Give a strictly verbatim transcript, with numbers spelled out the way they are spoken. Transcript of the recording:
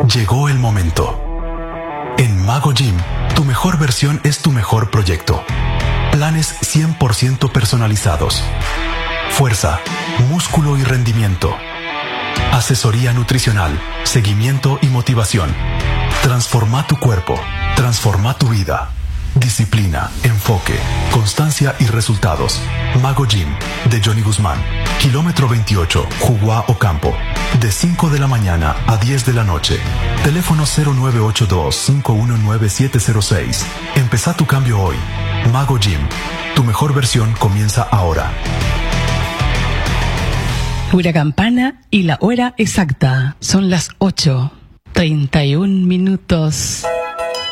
Llegó el momento. En Mago Gym, tu mejor versión es tu mejor proyecto. Planes cien por ciento personalizados. Fuerza, músculo y rendimiento. Asesoría nutricional, seguimiento y motivación. Transforma tu cuerpo, transforma tu vida. Disciplina, enfoque, constancia y resultados. Mago Gym, de Johnny Guzmán. Kilómetro veintiocho, Jugua Ocampo. De cinco de la mañana a diez de la noche. Teléfono cero nueve ocho dos, cinco uno nueve siete cero seis. Empezá tu cambio hoy. Mago Gym. Tu mejor versión comienza ahora. Pura campana y la hora exacta. Son las ocho. treinta y un minutos.